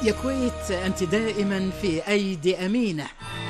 يا كويت أنت دائما في أيدي أمينة.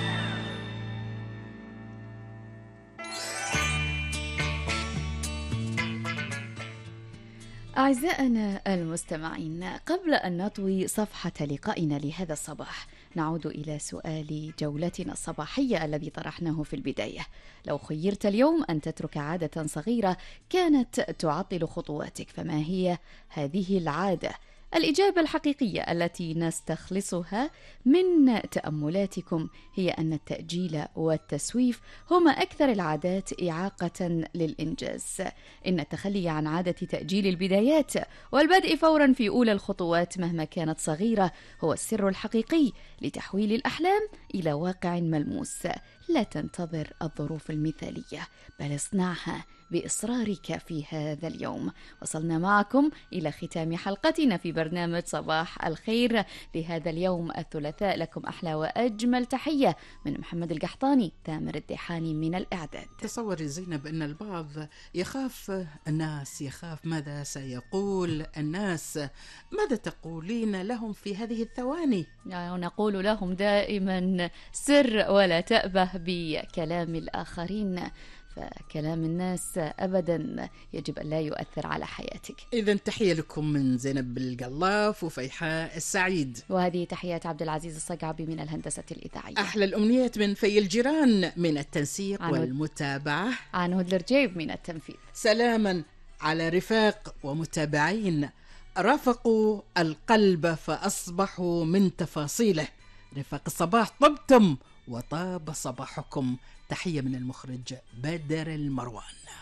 أعزائنا المستمعين، قبل أن نطوي صفحة لقائنا لهذا الصباح نعود إلى سؤال جولتنا الصباحية الذي طرحناه في البداية. لو خيرت اليوم أن تترك عادة صغيرة كانت تعطل خطواتك، فما هي هذه العادة؟ الإجابة الحقيقية التي نستخلصها من تأملاتكم هي أن التأجيل والتسويف هما أكثر العادات إعاقة للإنجاز. إن التخلي عن عادة تأجيل البدايات والبدء فورا في أولى الخطوات مهما كانت صغيرة هو السر الحقيقي لتحويل الأحلام إلى واقع ملموس. لا تنتظر الظروف المثالية، بل اصنعها بإصرارك في هذا اليوم. وصلنا معكم إلى ختام حلقتنا في برنامج صباح الخير لهذا اليوم الثلاثاء. لكم أحلى وأجمل تحية من محمد القحطاني، تامر الديحاني من الإعداد. تصوري زينب أن البعض يخاف الناس، يخاف ماذا سيقول الناس. ماذا تقولين لهم في هذه الثواني؟ نقول لهم دائما سر ولا تأبه بكلام الآخرين، فكلام الناس أبدا يجب أن لا يؤثر على حياتك. إذن تحية لكم من زينب القلاف وفيحاء السعيد، وهذه تحيات عبد العزيز الصقعبي من الهندسة الإذاعية. أحلى الأمنيات من في الجيران من التنسيق والمتابعة، عن هدلر جيب من التنفيذ. سلاما على رفاق ومتابعين رافقوا القلب فأصبحوا من تفاصيله. رفاق الصباح طبتم وطاب صباحكم. تحية من المخرج بدر المروان.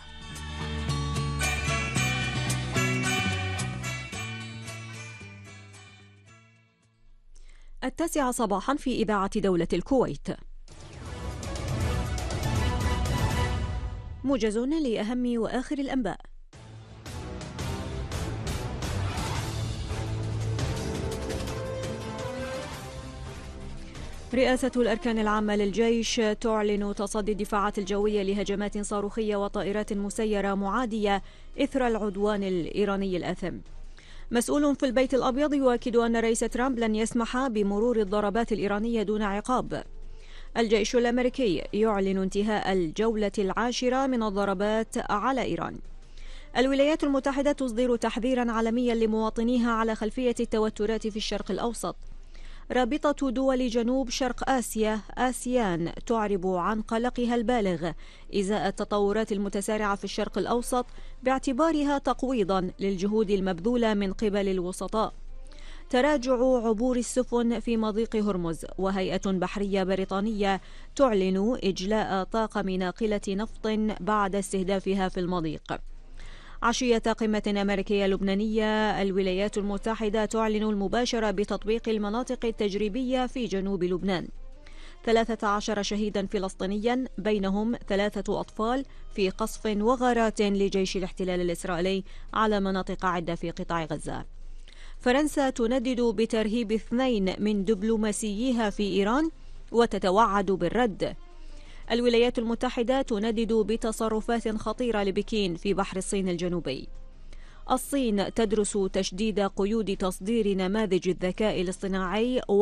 التاسعة صباحا في إذاعة دولة الكويت، موجز لأهم وآخر الأنباء. رئاسة الأركان العامة للجيش تعلن تصدي الدفاعات الجوية لهجمات صاروخية وطائرات مسيرة معادية إثر العدوان الإيراني الآثم. مسؤول في البيت الأبيض يؤكد أن رئيس ترامب لن يسمح بمرور الضربات الإيرانية دون عقاب. الجيش الأمريكي يعلن انتهاء الجولة العاشرة من الضربات على إيران. الولايات المتحدة تصدر تحذيرا عالميا لمواطنيها على خلفية التوترات في الشرق الأوسط. رابطة دول جنوب شرق آسيا آسيان تعرب عن قلقها البالغ إزاء التطورات المتسارعة في الشرق الأوسط باعتبارها تقويضا للجهود المبذولة من قبل الوسطاء. تراجع عبور السفن في مضيق هرمز، وهيئة بحرية بريطانية تعلن إجلاء طاقم ناقلة نفط بعد استهدافها في المضيق. عشية قمة أمريكية لبنانية، الولايات المتحدة تعلن المباشرة بتطبيق المناطق التجريبية في جنوب لبنان. 13 شهيدا فلسطينيا بينهم 3 أطفال في قصف وغارات لجيش الاحتلال الإسرائيلي على مناطق عدة في قطاع غزة. فرنسا تندد بترهيب 2 من دبلوماسييها في إيران وتتوعد بالرد. الولايات المتحدة تندد بتصرفات خطيرة لبكين في بحر الصين الجنوبي. الصين تدرس تشديد قيود تصدير نماذج الذكاء الاصطناعي